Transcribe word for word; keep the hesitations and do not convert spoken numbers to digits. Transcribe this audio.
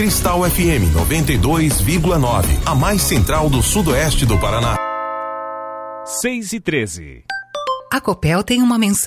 Cristal F M noventa e dois vírgula nove, a mais central do sudoeste do Paraná. seis e treze. A Copel tem uma mensagem